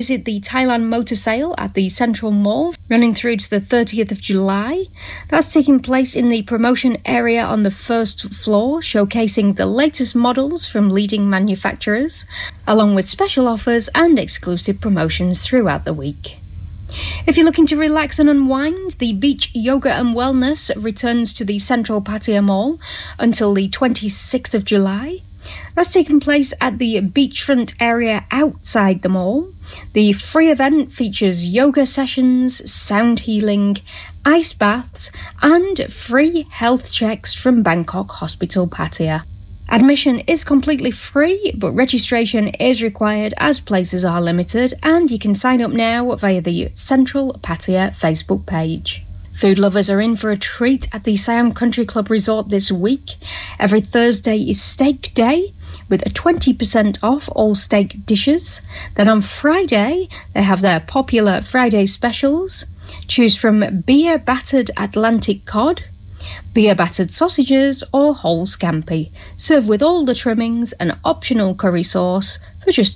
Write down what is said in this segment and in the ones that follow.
visit the Thailand Motor Sale at the Central Mall, running through to the 30th of July. That's taking place in the promotion area on the first floor, showcasing the latest models from leading manufacturers, along with special offers and exclusive promotions throughout the week. If you're looking to relax and unwind, the Beach Yoga and Wellness returns to the Central Pattaya Mall until the 26th of July. That's taking place at the beachfront area outside the mall. The free event features yoga sessions, sound healing, ice baths, and free health checks from Bangkok Hospital Pattaya. Admission is completely free, but registration is required as places are limited, and you can sign up now via the Central Pattaya Facebook page. Food lovers are in for a treat at the Siam Country Club Resort this week. Every Thursday is steak day, with a 20% off all steak dishes. Then on Friday, they have their popular Friday specials. Choose from beer battered Atlantic cod, beer battered sausages or whole scampi, served with all the trimmings and optional curry sauce for just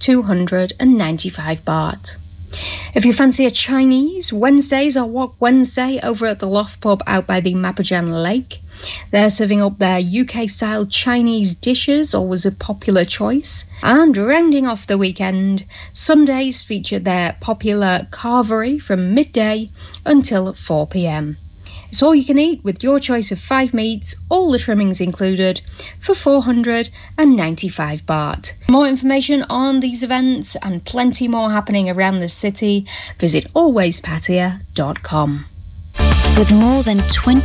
295 baht. If you fancy a Chinese, Wednesdays are Wok Wednesday over at the Loft Pub out by the Mapajan Lake. They're serving up their UK-style Chinese dishes, always a popular choice. And rounding off the weekend, Sundays feature their popular carvery from midday until 4 p.m. It's all you can eat with your choice of 5 meats, all the trimmings included, for 495 baht. For more information on these events and plenty more happening around the city, visit alwayspattaya.com. With more than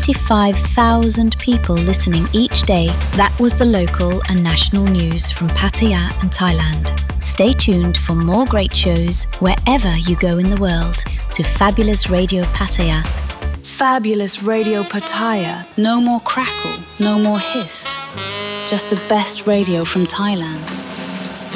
25,000 people listening each day, that was the local and national news from Pattaya and Thailand. Stay tuned for more great shows wherever you go in the world to Fabulous Radio Pattaya. Fabulous Radio Pattaya. No more crackle, no more hiss. Just the best radio from Thailand.